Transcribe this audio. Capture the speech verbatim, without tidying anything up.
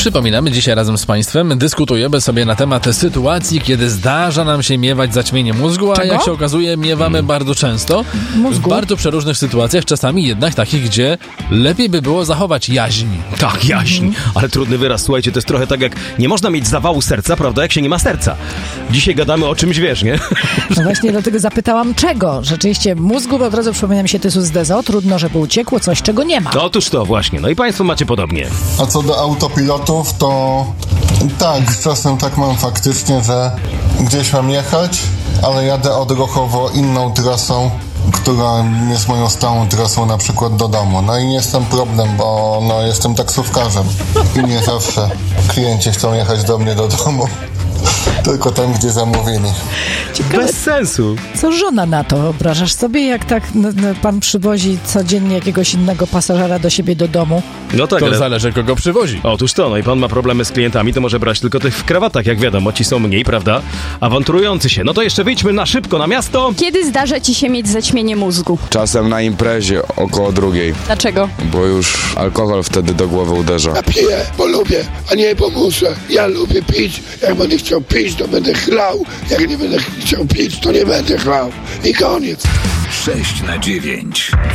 Przypominamy, dzisiaj razem z Państwem dyskutujemy sobie na temat sytuacji, kiedy zdarza nam się miewać zaćmienie mózgu, a Czego? jak się okazuje, miewamy bardzo często. Mózgu? W bardzo przeróżnych sytuacjach, czasami jednak takich, gdzie lepiej by było zachować jaźń. Tak, jaźń. Ale trudny wyraz, słuchajcie, to jest trochę tak jak nie można mieć zawału serca, prawda, jak się nie ma serca. Dzisiaj gadamy o czymś, wiesz, nie? No właśnie dlatego zapytałam czego. Rzeczywiście mózgu, bo od razu przypomina mi się tysus dezo. Trudno, żeby uciekło coś, czego nie ma. Otóż to właśnie. No i Państwo macie podobnie. A co do autopilotów, to tak, czasem tak mam faktycznie, że gdzieś mam jechać, ale jadę odruchowo inną trasą, która jest moją stałą trasą na przykład do domu. No i jest ten problem, bo no, jestem taksówkarzem i nie zawsze klienci chcą jechać do mnie do domu, tylko tam, gdzie zamówili. Ciekawe, Bez sensu. co żona na to? Wyobrażasz sobie, jak tak no, no, pan przywozi codziennie jakiegoś innego pasażera do siebie do domu? No tak, To ale... zależy, kogo przywozi. Otóż to, no i pan ma problemy z klientami, to może brać tylko tych w krawatach, jak wiadomo, ci są mniej, prawda? Awanturujący się. No to jeszcze wyjdźmy na szybko na miasto. Kiedy zdarza ci się mieć zaćmienie mózgu? Czasem na imprezie około drugiej, Dlaczego? bo już alkohol wtedy do głowy uderza. Ja piję, bo lubię, a nie bo muszę. Ja lubię pić. Jak będę chciał pić, to będę chlał. Jak nie będę chciał pić, to nie będę chlał. I koniec. sześć na dziewięć.